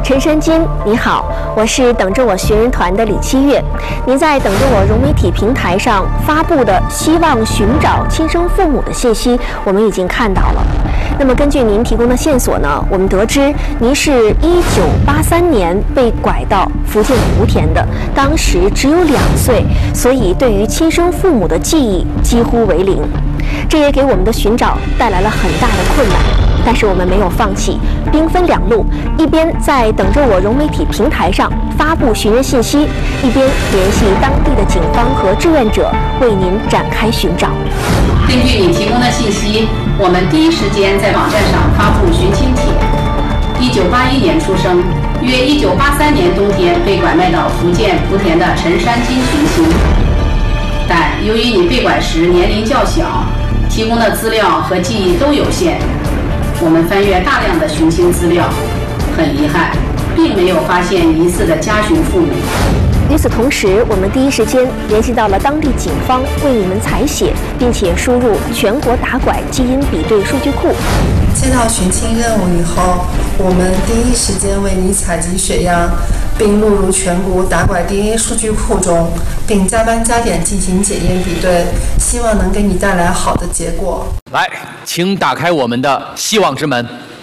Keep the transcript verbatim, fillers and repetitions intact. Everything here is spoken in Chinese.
陈山金，你好，我是等着我学人团的李七月。您在等着我融媒体平台上发布的希望寻找亲生父母的信息，我们已经看到了。那么根据您提供的线索呢，我们得知您是一九八三年被拐到福建莆田的，当时只有两岁，所以对于亲生父母的记忆几乎为零。这也给我们的寻找带来了很大的困难。但是我们没有放弃，兵分两路，一边在等着我融媒体平台上发布寻人信息，一边联系当地的警方和志愿者为您展开寻找。 根据你提供的信息，我们第一时间在网站上发布寻亲帖。一九八一年出生，约一九八三年冬天被拐卖到福建莆田的陈山金寻亲。但由于你被拐时年龄较小，提供的资料和记忆都有限。我们翻阅大量的寻亲资料，很遗憾，并没有发现疑似的家寻父母。 与此同时，我们第一时间联系到了当地警方，为你们采血，并且输入全国打拐基因比对数据库。 接到寻亲任务以后，我们第一时间为你采集血样，并录入全国打拐 D N A 数据库中，并加班加点进行检验比对，希望能给你带来好的结果。 来，请打开我们的希望之门。